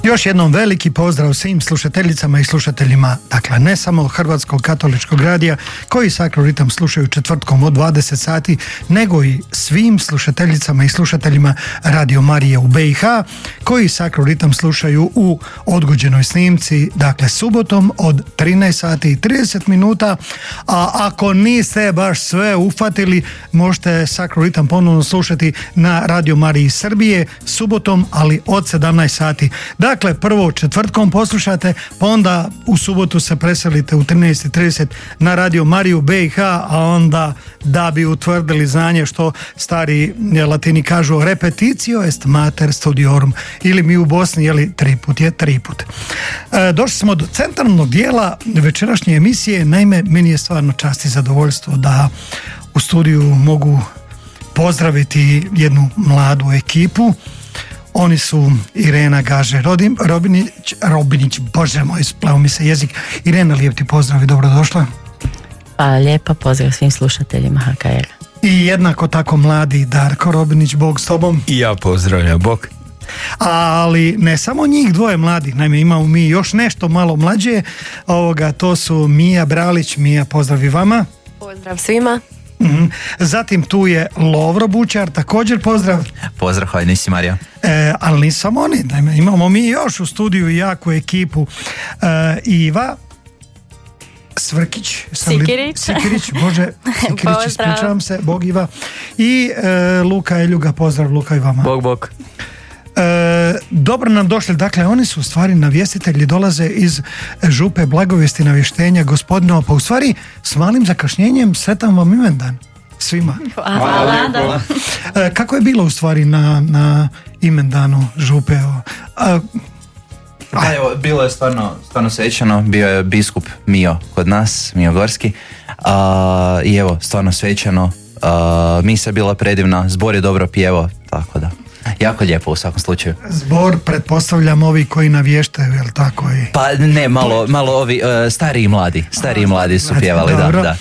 Još jednom veliki pozdrav svim slušateljicama i slušateljima, dakle ne samo Hrvatskog katoličkog radija koji Sakro Ritam slušaju četvrtkom od 20 sati, nego i svim slušateljicama i slušateljima Radio Marije u BiH koji Sakro Ritam slušaju u odgođenoj snimci, dakle subotom od 13 sati i 30 minuta, a ako niste baš sve ufatili, možete Sakro Ritam ponovno slušati na Radio Mariji Srbije subotom, ali od 17 sati. Dakle, prvo četvrtkom poslušate, pa onda u subotu se preselite u 13:30 na Radio Mariju BiH, a onda da bi utvrdili znanje što stari latini kažu repetitio est mater studiorum, ili mi u Bosni, jeli, triput je triput. Došli smo do centralnog dijela večerašnje emisije. Naime, meni je stvarno čast i zadovoljstvo da u studiju mogu pozdraviti jednu mladu ekipu. Oni su Irena Gaže Robinić, bože moj, spleo mi se jezik. Irena, lijep ti pozdrav i dobrodošla. Hvala lijepa, pozdrav svim slušateljima HKR. I jednako tako mladi Darko Robinić, Bog s tobom. I ja pozdravljam, Bog. Ali ne samo njih dvoje mladi, naime imamo mi još nešto malo mlađe, to su Mija Bralić. Mija, pozdrav i vama. Pozdrav svima. Zatim tu je Lovro Bučar, također pozdrav. Pozdrav, hvala, nisi Marija. Ali nisam oni, naime, imamo mi još u studiju jaku ekipu. Iva Svrkić, Sikirić, bože, Sikirić, ispričavam se, Bog Iva. I Luka Eljuga, pozdrav Luka i vama. Bog. Dobro nam došli, dakle oni su u stvari navjestitelji, dolaze iz župe Blagovijesti navještenja Gospodinova, pa u stvari s malim zakašnjenjem sretan vam imendan svima. Hvala. Kako je bilo u stvari na imendanu župe? Da, evo, bilo je stvarno svečano, bio je biskup Mio kod nas, Mio Gorski, i evo, stvarno svečano, misa je bila predivna, zbor je dobro pjevao, tako da. Jako lijepo u svakom slučaju. Zbor, pretpostavljam ovi koji navještaju, jel tako? Pa ne, malo ovi stariji i mladi su pjevali, dobro. Da.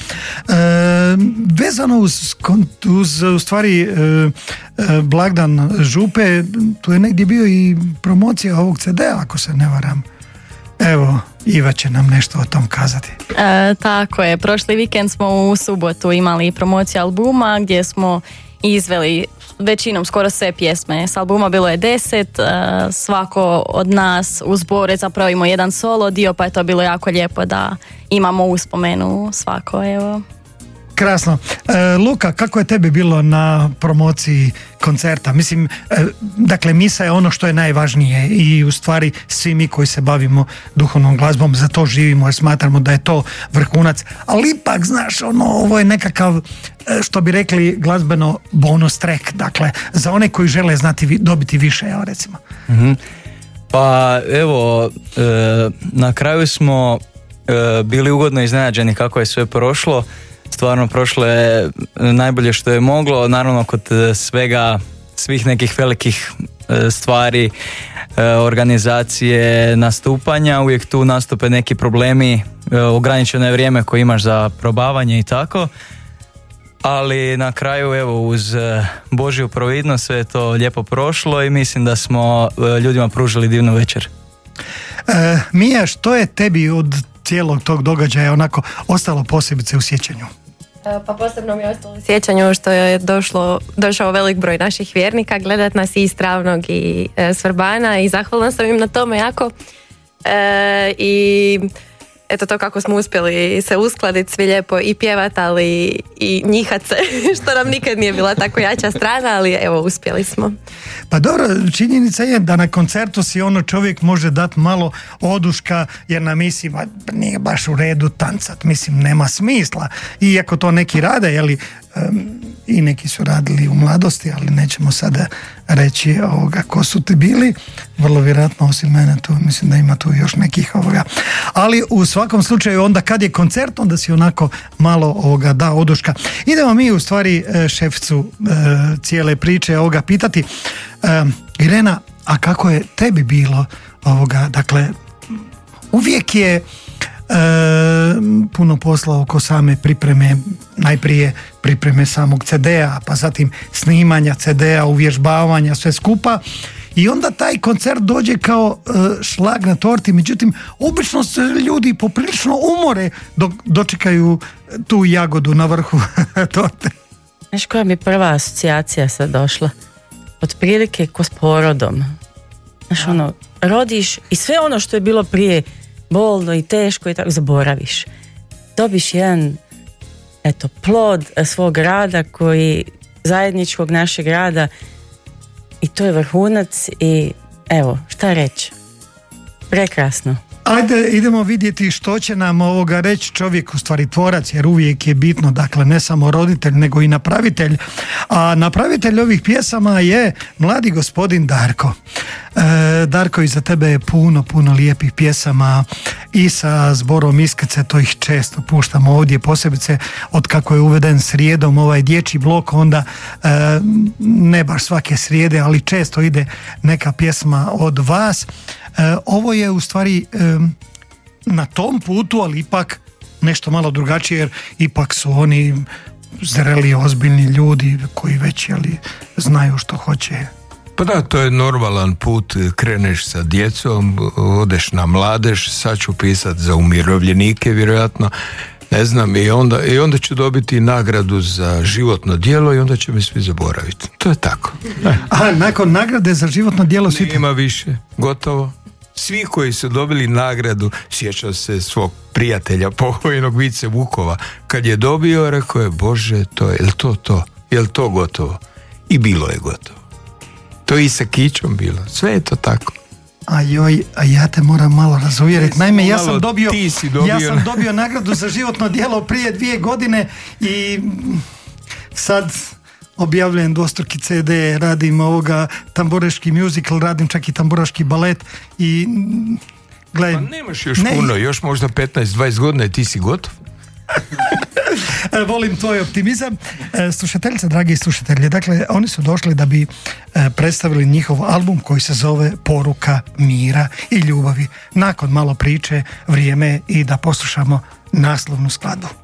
Vezano uz u stvari blagdan župe, tu je negdje bio i promocija ovog CD-a, ako se ne varam. Evo, Iva će nam nešto o tom kazati. Tako je, prošli vikend smo u subotu imali promociju albuma gdje smo izveli većinom skoro sve pjesme. S albuma bilo je 10, svako od nas u zboru je zapravo imao jedan solo dio, pa je to bilo jako lijepo da imamo uspomenu svako, evo. Krasno. Luka, kako je tebi bilo na promociji koncerta? Mislim, dakle, misa je ono što je najvažnije i u stvari svi mi koji se bavimo duhovnom glazbom za to živimo jer smatramo da je to vrhunac, ali ipak, znaš, ovo je nekakav, što bi rekli glazbeno, bonus track, dakle, za one koji žele znati, dobiti više, evo recimo. Mm-hmm. Pa evo, na kraju smo bili ugodno iznenađeni kako je sve prošlo. Stvarno prošlo je najbolje što je moglo, naravno kod svih nekih velikih stvari, organizacije, nastupanja, uvijek tu nastupe neki problemi, ograničeno je vrijeme koje imaš za probavanje i tako, ali na kraju evo uz Božju providnost sve je to lijepo prošlo i mislim da smo ljudima pružili divnu večer. Mija, što je tebi od cijelog tog događaja onako ostalo posebice u sjećanju? Pa posebno mi je ostalo u sjećanju što je došao velik broj naših vjernika gledat nas i iz Travnog i s Vrbana i zahvalna sam im na tome jako. I eto to kako smo uspjeli se uskladiti svi lijepo i pjevat, ali i njihat se, što nam nikad nije bila tako jača strana, ali evo uspjeli smo. Pa dobro, činjenica je da na koncertu si čovjek može dati malo oduška jer na misiji nije baš u redu tancat, mislim nema smisla, iako to neki rade, jeli, i neki su radili u mladosti, ali nećemo sada reći ko su ti bili, vrlo vjerojatno osim mene tu, mislim da ima tu još nekih ali u svakom slučaju onda kad je koncert onda si onako malo da oduška. Idemo mi u stvari šeficu cijele priče pitati, Irena, a kako je tebi bilo dakle uvijek je puno posla oko same pripreme, najprije pripreme samog CD-a, pa zatim snimanja CD-a, uvježbavanja, sve skupa i onda taj koncert dođe kao šlag na torti, međutim obično se ljudi poprilično umore dok dočekaju tu jagodu na vrhu torte. Znaš koja mi prva asocijacija sad došla? Otprilike ko s porodom. Znaš, ono, rodiš i sve ono što je bilo prije bolno i teško i tako zaboraviš. Dobiš jedan plod svog rada koji zajedničkog našeg rada i to je vrhunac i evo, šta reći? Prekrasno. Ajde, idemo vidjeti što će nam ovoga reći čovjek, u stvari tvorac, jer uvijek je bitno, dakle, ne samo roditelj, nego i napravitelj. A napravitelj ovih pjesama je mladi gospodin Darko. Darko, iza tebe je puno lijepih pjesama i sa zborom Iskice, to ih često puštamo ovdje, posebice od kako je uveden srijedom ovaj dječji blok, onda ne baš svake srijede, ali često ide neka pjesma od vas. Ovo je u stvari na tom putu, ali ipak nešto malo drugačije, jer ipak su oni zreli, ozbiljni ljudi koji već znaju što hoće. Pa da, to je normalan put, kreneš sa djecom, odeš na mladež, sad ću pisat za umirovljenike vjerojatno, ne znam, i onda ću dobiti nagradu za životno djelo i onda će me svi zaboraviti. To je tako. A nakon nagrade za životno djelo svi... Nema više, gotovo. Svi koji su dobili nagradu, sjećao se svog prijatelja pokojnog Vice Vukova, kad je dobio, rekao je, Bože, je li to gotovo? I bilo je gotovo. To i sa Kićom bilo, sve je to tako. A ja te moram malo razuvjeriti. Naime, ja sam dobio nagradu za životno djelo prije 2 godine i sad objavljujem dvostruki CD, radim tamburaški musical, radim čak i tamburaški balet i gledaj... Pa nemaš još puno, još možda 15-20 godina i ti si gotov. Volim tvoj optimizam. Slušateljice, dragi slušatelji, dakle, oni su došli da bi predstavili njihov album koji se zove Poruka mira i ljubavi. Nakon malo priče, vrijeme je i da poslušamo naslovnu skladbu.